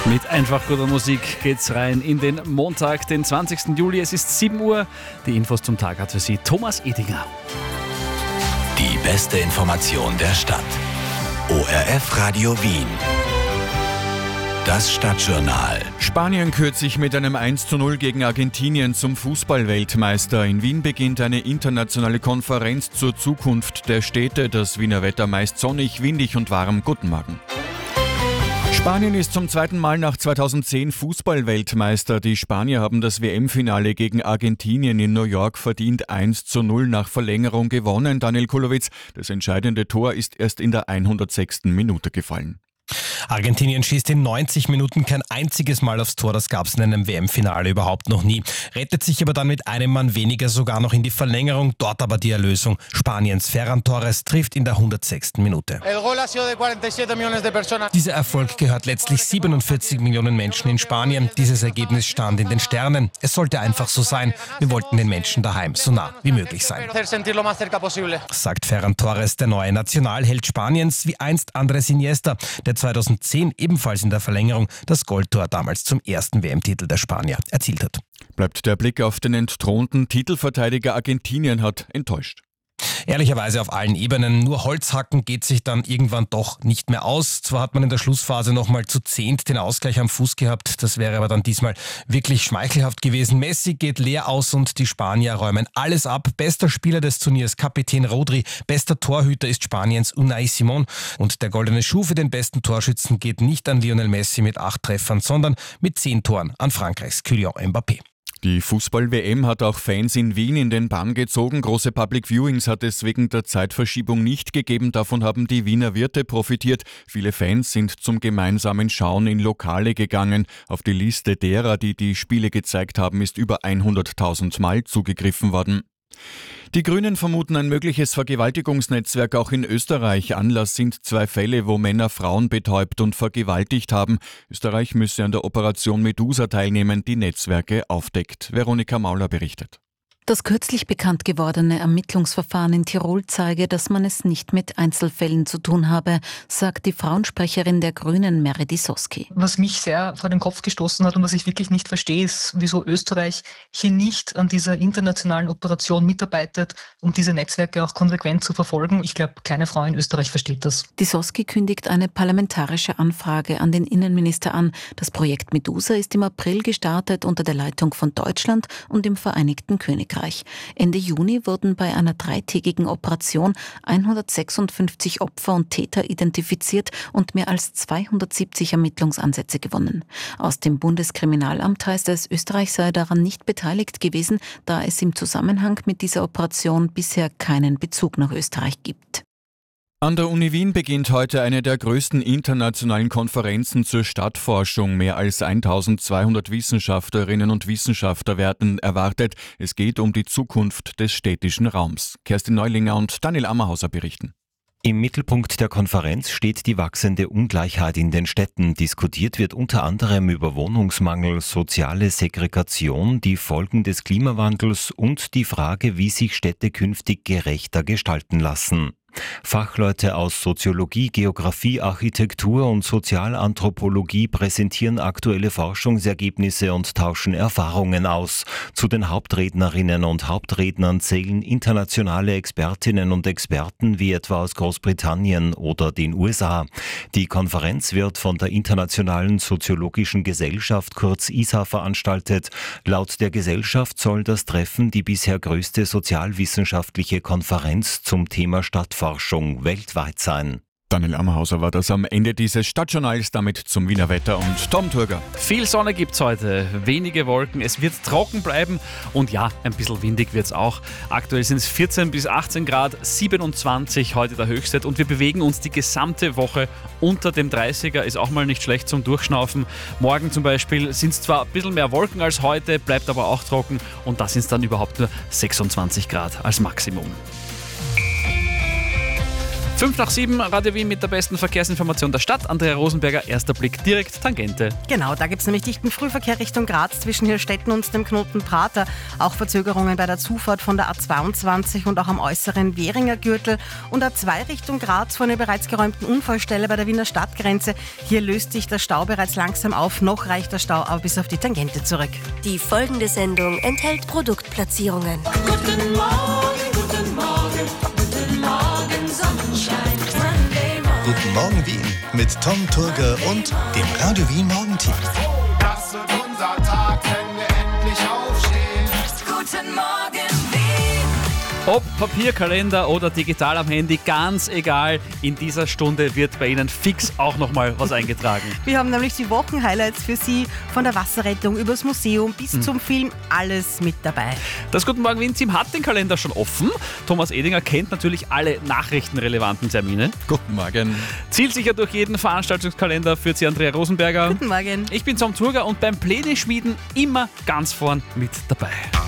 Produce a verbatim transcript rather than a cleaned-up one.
Mit einfach guter Musik geht's rein in den Montag, den zwanzigsten Juli. Es ist sieben Uhr. Die Infos zum Tag hat für Sie Thomas Edinger. Die beste Information der Stadt. O R F Radio Wien. Das Stadtjournal. Spanien kürt sich mit einem eins zu null gegen Argentinien zum Fußballweltmeister. In Wien beginnt eine internationale Konferenz zur Zukunft der Städte. Das Wiener Wetter meist sonnig, windig und warm. Guten Morgen. Spanien ist zum zweiten Mal nach zweitausendzehn Fußballweltmeister. Die Spanier haben das W M-Finale gegen Argentinien in New York verdient eins zu null nach Verlängerung gewonnen. Daniel Kulowitz, das entscheidende Tor ist erst in der hundertsechsten Minute gefallen. Argentinien schießt in neunzig Minuten kein einziges Mal aufs Tor, das gab es in einem W M-Finale überhaupt noch nie. Rettet sich aber dann mit einem Mann weniger sogar noch in die Verlängerung, dort aber die Erlösung. Spaniens Ferran Torres trifft in der hundertsechsten Minute. Dieser Erfolg gehört letztlich siebenundvierzig Millionen Menschen in Spanien. Dieses Ergebnis stand in den Sternen. Es sollte einfach so sein. Wir wollten den Menschen daheim so nah wie möglich sein, sagt Ferran Torres, der neue Nationalheld Spaniens, wie einst Andrés Iniesta, der zweitausendzehn ebenfalls in der Verlängerung das Goldtor damals zum ersten W M-Titel der Spanier erzielt hat. Bleibt der Blick auf den entthronten Titelverteidiger Argentinien hat enttäuscht. Ehrlicherweise auf allen Ebenen. Nur Holzhacken geht sich dann irgendwann doch nicht mehr aus. Zwar hat man in der Schlussphase nochmal zu zehnt den Ausgleich am Fuß gehabt, das wäre aber dann diesmal wirklich schmeichelhaft gewesen. Messi geht leer aus und die Spanier räumen alles ab. Bester Spieler des Turniers, Kapitän Rodri, bester Torhüter ist Spaniens Unai Simón. Und der goldene Schuh für den besten Torschützen geht nicht an Lionel Messi mit acht Treffern, sondern mit zehn Toren an Frankreichs Kylian Mbappé. Die Fußball-W M hat auch Fans in Wien in den Bann gezogen. Große Public Viewings hat es wegen der Zeitverschiebung nicht gegeben. Davon haben die Wiener Wirte profitiert. Viele Fans sind zum gemeinsamen Schauen in Lokale gegangen. Auf die Liste derer, die die Spiele gezeigt haben, ist über hunderttausend Mal zugegriffen worden. Die Grünen vermuten ein mögliches Vergewaltigungsnetzwerk auch in Österreich. Anlass sind zwei Fälle, wo Männer Frauen betäubt und vergewaltigt haben. Österreich müsse an der Operation Medusa teilnehmen, die Netzwerke aufdeckt. Veronika Mauler berichtet. Das kürzlich bekannt gewordene Ermittlungsverfahren in Tirol zeige, dass man es nicht mit Einzelfällen zu tun habe, sagt die Frauensprecherin der Grünen, Mary Disoski. Was mich sehr vor den Kopf gestoßen hat und was ich wirklich nicht verstehe, ist, wieso Österreich hier nicht an dieser internationalen Operation mitarbeitet, um diese Netzwerke auch konsequent zu verfolgen. Ich glaube, keine Frau in Österreich versteht das. Disoski kündigt eine parlamentarische Anfrage an den Innenminister an. Das Projekt Medusa ist im April gestartet unter der Leitung von Deutschland und dem Vereinigten Königreich. Ende Juni wurden bei einer dreitägigen Operation hundertsechsundfünfzig Opfer und Täter identifiziert und mehr als zweihundertsiebzig Ermittlungsansätze gewonnen. Aus dem Bundeskriminalamt heißt es, Österreich sei daran nicht beteiligt gewesen, da es im Zusammenhang mit dieser Operation bisher keinen Bezug nach Österreich gibt. An der Uni Wien beginnt heute eine der größten internationalen Konferenzen zur Stadtforschung. Mehr als eintausendzweihundert Wissenschaftlerinnen und Wissenschaftler werden erwartet. Es geht um die Zukunft des städtischen Raums. Kerstin Neulinger und Daniel Ammerhauser berichten. Im Mittelpunkt der Konferenz steht die wachsende Ungleichheit in den Städten. Diskutiert wird unter anderem über Wohnungsmangel, soziale Segregation, die Folgen des Klimawandels und die Frage, wie sich Städte künftig gerechter gestalten lassen. Fachleute aus Soziologie, Geografie, Architektur und Sozialanthropologie präsentieren aktuelle Forschungsergebnisse und tauschen Erfahrungen aus. Zu den Hauptrednerinnen und Hauptrednern zählen internationale Expertinnen und Experten wie etwa aus Großbritannien oder den U S A. Die Konferenz wird von der Internationalen Soziologischen Gesellschaft, kurz I S A, veranstaltet. Laut der Gesellschaft soll das Treffen die bisher größte sozialwissenschaftliche Konferenz zum Thema Stadtforschung weltweit sein. Daniel Ammerhauser war das am Ende dieses Stadtjournals, damit zum Wiener Wetter und Tom Turger. Viel Sonne gibt's heute, wenige Wolken, es wird trocken bleiben und ja, ein bisschen windig wird's auch. Aktuell sind es vierzehn bis achtzehn Grad, siebenundzwanzig heute der Höchstwert und wir bewegen uns die gesamte Woche unter dem dreißiger, ist auch mal nicht schlecht zum Durchschnaufen. Morgen zum Beispiel sind es zwar ein bisschen mehr Wolken als heute, bleibt aber auch trocken und da sind es dann überhaupt nur sechsundzwanzig Grad als Maximum. fünf nach sieben, Radio Wien mit der besten Verkehrsinformation der Stadt. Andrea Rosenberger, erster Blick, direkt Tangente. Genau, da gibt es nämlich dichten Frühverkehr Richtung Graz zwischen Hirstetten und dem Knoten Prater. Auch Verzögerungen bei der Zufahrt von der A zweiundzwanzig und auch am äußeren Währinger Gürtel. Und A zwei Richtung Graz vor einer bereits geräumten Unfallstelle bei der Wiener Stadtgrenze. Hier löst sich der Stau bereits langsam auf. Noch reicht der Stau aber bis auf die Tangente zurück. Die folgende Sendung enthält Produktplatzierungen. Guten Morgen, guten Morgen, guten Morgen, Sonnenschein. Guten Morgen Wien mit Tom Turger und dem Radio Wien Morgenteam. Das wird unser Tag, wenn wir endlich aufstehen. Guten Morgen Wien. Ob Papierkalender oder digital am Handy, ganz egal. In dieser Stunde wird bei Ihnen fix auch nochmal was eingetragen. Wir haben nämlich die Wochenhighlights für Sie, von der Wasserrettung übers Museum bis Mhm. zum Film, alles mit dabei. Das Guten Morgen Wien-Team hat den Kalender schon offen. Thomas Edinger kennt natürlich alle nachrichtenrelevanten Termine. Guten Morgen. Zielsicher durch jeden Veranstaltungskalender führt sie Andrea Rosenberger. Guten Morgen. Ich bin Tom Turger und beim Pläne schmieden immer ganz vorn mit dabei.